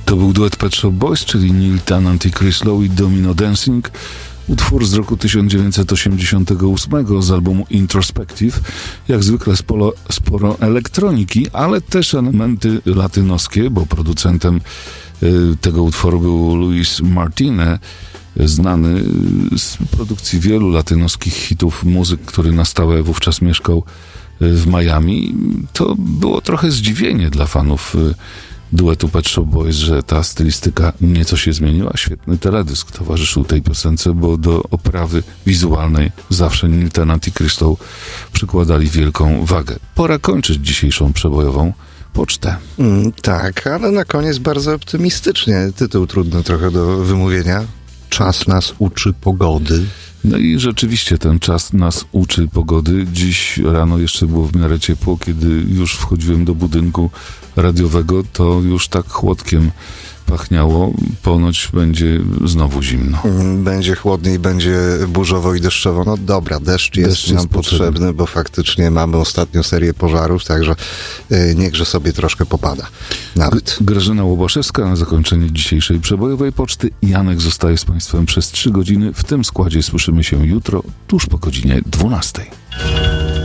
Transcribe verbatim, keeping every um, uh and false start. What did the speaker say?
To był duet Pet Shop Boys, czyli Neil Tennant i Chris Lowe i Domino Dancing. Utwór z roku tysiąc dziewięćset osiemdziesiątego ósmego z albumu Introspective. Jak zwykle sporo, sporo elektroniki, ale też elementy latynoskie, bo producentem y, tego utworu był Luis Martinez, znany z produkcji wielu latynoskich hitów, muzyk, który na stałe wówczas mieszkał w Miami. To było trochę zdziwienie dla fanów duetu Pet Shop Boys, że ta stylistyka nieco się zmieniła. Świetny teledysk towarzyszył tej piosence, bo do oprawy wizualnej zawsze Neil Tennant i Chris Lowe przykładali wielką wagę. Pora kończyć dzisiejszą przebojową pocztę. Mm, tak, ale na koniec bardzo optymistycznie. Tytuł trudny trochę do wymówienia. Czas nas uczy pogody. No i rzeczywiście ten czas nas uczy pogody. Dziś rano jeszcze było w miarę ciepło, kiedy już wchodziłem do budynku radiowego, to już tak chłodkiem pachniało. Ponoć będzie znowu zimno. Będzie chłodniej, będzie burzowo i deszczowo. No dobra, deszcz jest Deszcz nam jest potrzebny, potrzebny, bo faktycznie mamy ostatnią serię pożarów, także y, niechże sobie troszkę popada. Nawet. Grażyna Łobaszewska na zakończenie dzisiejszej przebojowej poczty. Janek zostaje z Państwem przez trzy godziny. W tym składzie słyszymy się jutro, tuż po godzinie dwunastej.